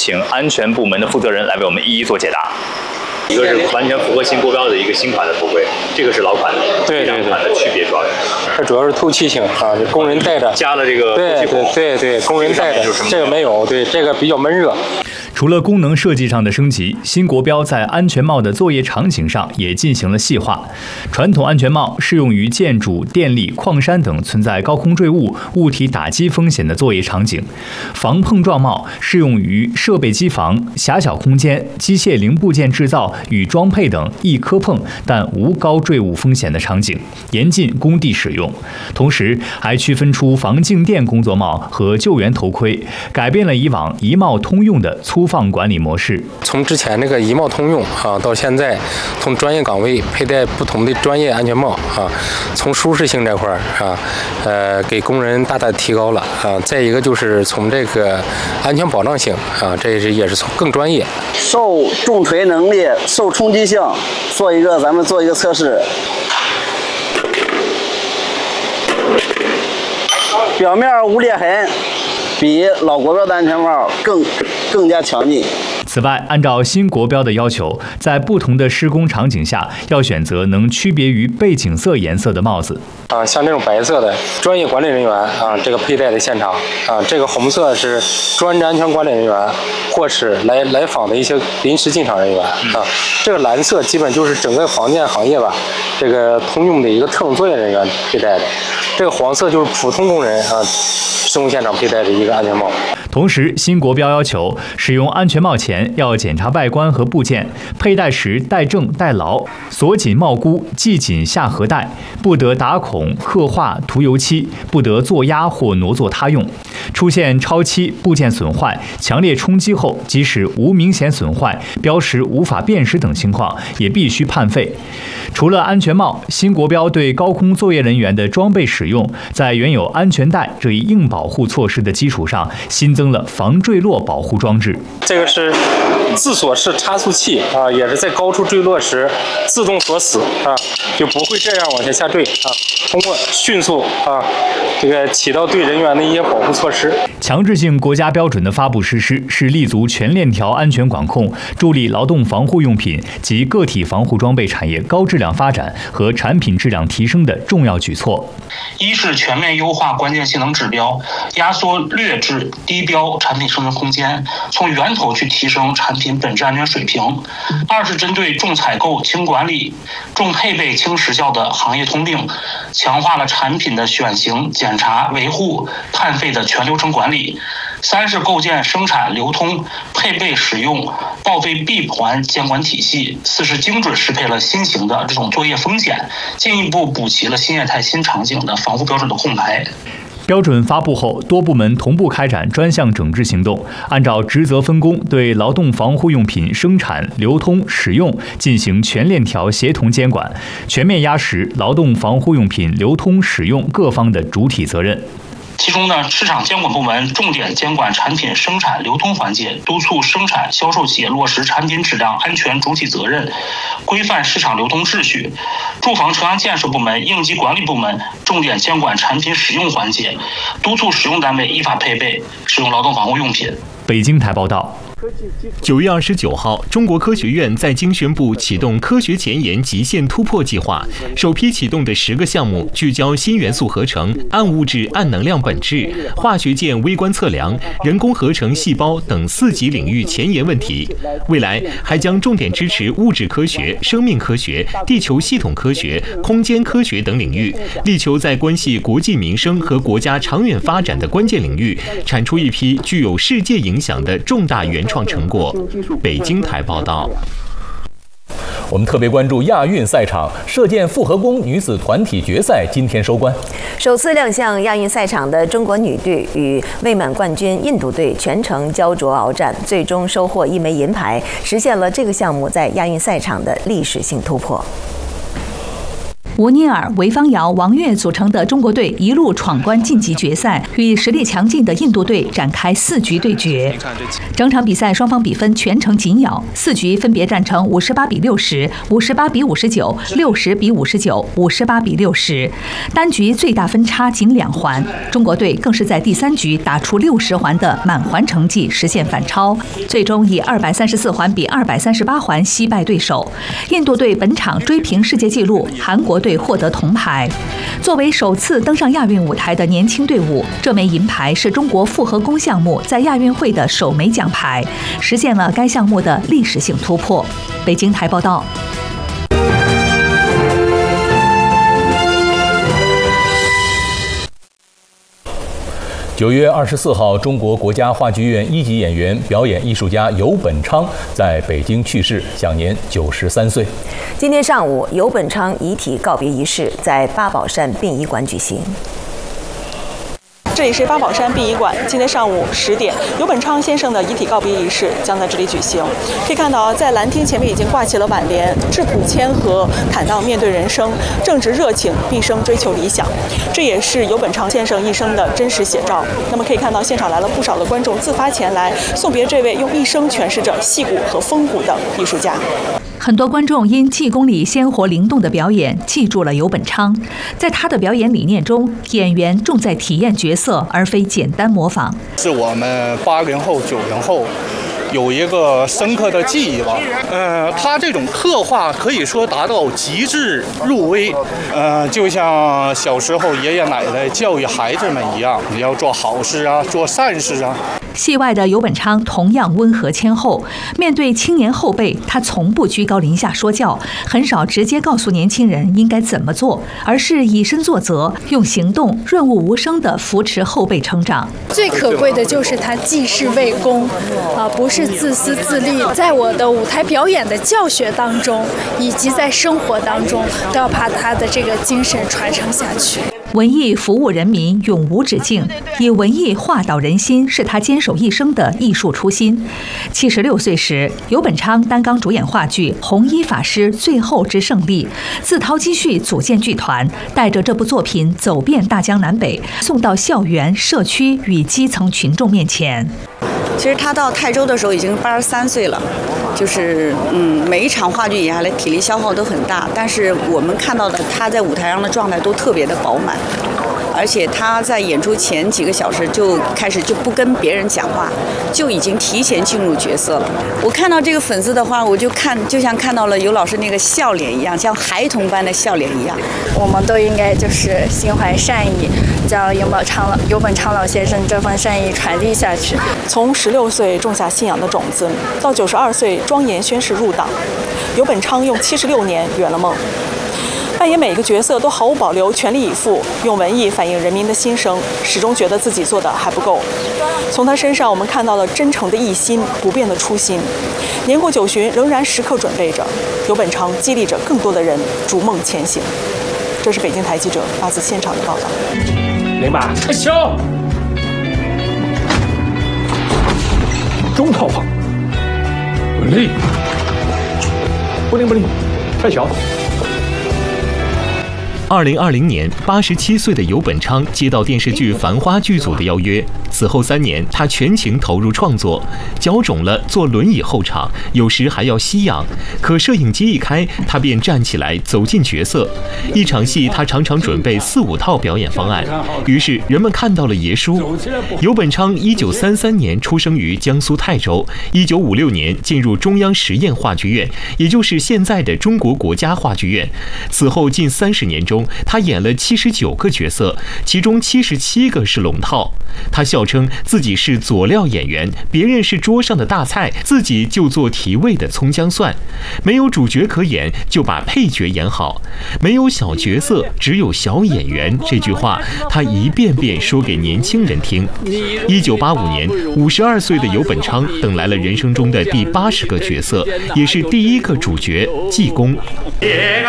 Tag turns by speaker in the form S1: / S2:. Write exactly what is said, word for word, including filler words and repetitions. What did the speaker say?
S1: 请安全部门的负责人来为我们一一做解答。一个是完全符合新国标的一个新款的头盔，这个是老款的，
S2: 对对对，
S1: 两款的区别主要是。
S2: 它主要是透气性啊，就工人戴着
S1: 加了这个
S2: 对对对对，工人戴着这个没有，对这个比较闷热。
S1: 除了功能设计上的升级，新国标在安全帽的作业场景上也进行了细化。传统安全帽适用于建筑、电力、矿山等存在高空坠物、物体打击风险的作业场景；防碰撞帽适用于设备机房、狭小空间、机械零部件制造与装配等易磕碰但无高坠物风险的场景，严禁工地使用。同时，还区分出防静电工作帽和救援头盔，改变了以往一帽通用的粗放管理模式。
S2: 从之前这个一帽通用啊，到现在从专业岗位佩戴不同的专业安全帽啊，从舒适性这块啊，呃，给工人大大提高了啊。再一个就是从这个安全保障性啊，这是也是从更专业。
S3: 受重锤能力、受冲击性，做一个咱们做一个测试。表面无裂痕，比老国标的安全帽更更加强劲。
S1: 此外，按照新国标的要求，在不同的施工场景下，要选择能区别于背景色颜色的帽子。
S2: 啊，像这种白色的专业管理人员啊，这个佩戴的现场啊，这个红色是专职安全管理人员或是来来访的一些临时进场人员啊，这个蓝色基本就是整个防建行业吧，这个通用的一个特种作业人员佩戴的，这个黄色就是普通工人啊，施工现场佩戴的一个安全帽。
S1: 同时，新国标要求使用安全帽前要检查外观和部件，佩戴时戴正戴牢，锁紧帽箍，系紧下颌带，不得打孔、刻画、涂油漆，不得作压或挪作他用。出现超期、部件损坏、强烈冲击后，即使无明显损坏、标识无法辨识等情况，也必须判废。除了安全帽，新国标对高空作业人员的装备使用，在原有安全带这一硬保护措施的基础上，新增了防坠落保护装置。
S2: 这个是自锁式差速器啊，也是在高处坠落时自动锁死啊，就不会这样往下下坠啊。通过迅速啊，这个起到对人员的一些保护措施。
S1: 强制性国家标准的发布实施，是立足全链条安全管控，助力劳动防护用品及个体防护装备产业高质量发展和产品质量提升的重要举措。
S4: 一是全面优化关键性能指标，压缩劣质低标产品生存空间，从源头去提升产品本质安全水平；二是针对重采购、轻管理、重配备、轻时效的行业通病，强化了产品的选型、检查、维护、判废的全流程管理；三是构建生产、流通、配备、使用、报废闭环监管体系；四是精准适配了新型的这种作业风险，进一步补齐了新业态新场景的防护标准的空白。
S1: 标准发布后，多部门同步开展专项整治行动，按照职责分工，对劳动防护用品生产、流通、使用进行全链条协同监管，全面压实劳动防护用品流通使用各方的主体责任。
S4: 其中呢，市场监管部门重点监管产品生产流通环节，督促生产销售企业落实产品质量安全主体责任，规范市场流通秩序；住房城乡建设部门、应急管理部门重点监管产品使用环节，督促使用单位依法配备使用劳动防护用品。
S1: 北京台报道。
S5: 九月二十九号，中国科学院在京宣布启动科学前沿极限突破计划，首批启动的十个项目聚焦新元素合成、暗物质、暗能量本质、化学键微观测量、人工合成细胞等四级领域前沿问题。未来还将重点支持物质科学、生命科学、地球系统科学、空间科学等领域，力求在关系国计民生和国家长远发展的关键领域，产出一批具有世界影响的重大原创成果。北京台报道。
S6: 我们特别关注亚运赛场，射箭复合弓女子团体决赛今天收官。
S7: 首次亮相亚运赛场的中国女队与卫冕冠军印度队全程焦灼鏖战，最终收获一枚银牌，实现了这个项目在亚运赛场的历史性突破。
S8: 吴尼尔、韦方瑶、王悦组成的中国队一路闯关晋级决赛，与实力强劲的印度队展开四局对决。整场比赛双方比分全程紧咬，四局分别战成五十八比六十、五十八比五十九、六十比五十九、五十八比六十，单局最大分差仅两环。中国队更是在第三局打出六十环的满环成绩，实现反超，最终以二百三十四环比二百三十八环惜败对手。印度队本场追平世界纪录，韩国队获得铜牌。作为首次登上亚运舞台的年轻队伍，这枚银牌是中国复合弓项目在亚运会的首枚奖牌，实现了该项目的历史性突破。北京台报道。
S6: 九月二十四号，中国国家话剧院一级演员、表演艺术家游本昌在北京去世，享年九十三岁。
S7: 今天上午，游本昌遗体告别仪式在八宝山殡仪馆举行。
S9: 这里是八宝山殡仪馆，今天上午十点，游本昌先生的遗体告别仪式将在这里举行。可以看到，在蓝厅前面已经挂起了挽联，质朴谦和，坦荡面对人生，正直热情，毕生追求理想。这也是游本昌先生一生的真实写照。那么可以看到，现场来了不少的观众自发前来送别这位用一生诠释着戏骨和风骨的艺术家。
S8: 很多观众因济公里鲜活灵动的表演记住了游本昌。在他的表演理念中，演员重在体验角色，而非简单模仿。
S10: 是我们八零后、九零后有一个深刻的记忆吧。呃，他这种刻画可以说达到极致入微。呃，就像小时候爷爷奶奶教育孩子们一样，你要做好事啊，做善事啊。
S8: 戏外的游本昌同样温和谦厚，面对青年后辈，他从不居高临下说教，很少直接告诉年轻人应该怎么做，而是以身作则，用行动润物无声地扶持后辈成长。
S11: 最可贵的就是他济世为公，啊，不是自私自利。在我的舞台表演的教学当中，以及在生活当中，都要把他的这个精神传承下去。
S8: 文艺服务人民永无止境，以文艺化导人心是他坚守一生的艺术初心。七十六岁时，游本昌担纲主演话剧《红衣法师最后之胜利》，自掏积蓄组建剧团，带着这部作品走遍大江南北，送到校园、社区与基层群众面前。
S12: 其实他到泰州的时候已经八十三岁了，就是嗯，每一场话剧演下来体力消耗都很大，但是我们看到的他在舞台上的状态都特别的饱满，而且他在演出前几个小时就开始就不跟别人讲话，就已经提前进入角色了。我看到这个粉丝的话，我就看就像看到了游老师那个笑脸一样，像孩童般的笑脸一样。
S11: 我们都应该就是心怀善意，将游本昌老游本昌老先生这份善意传递下去。
S9: 从十六岁种下信仰的种子，到九十二岁庄严宣誓入党，游本昌用七十六年圆了梦。扮演每一个角色都毫无保留，全力以赴，用文艺反映人民的心声，始终觉得自己做的还不够。从他身上，我们看到了真诚的一心，不变的初心。年过九旬，仍然时刻准备着。游本昌激励着更多的人逐梦前行。这是北京台记者发自现场的报道。
S13: 零把开小，中套放，稳力，不灵不灵，太小。
S5: 二零二零年，八十七岁的游本昌接到电视剧《繁花》剧组的邀约，此后三年，他全情投入创作，脚肿了坐轮椅候场，有时还要吸氧。可摄影机一开，他便站起来走进角色。一场戏，他常常准备四五套表演方案。于是人们看到了爷叔。游本昌一九三三年出生于江苏泰州，一九五六年进入中央实验话剧院，也就是现在的中国国家话剧院。此后近三十年中，他演了七十九个角色，其中七十七个是龙套。他笑称自己是佐料演员，别人是桌上的大菜，自己就做提味的葱姜蒜。没有主角可演，就把配角演好。没有小角色，只有小演员。这句话他一遍遍说给年轻人听。一九八五年，五十二岁的游本昌等来了人生中的第八十个角色，也是第一个主角济公。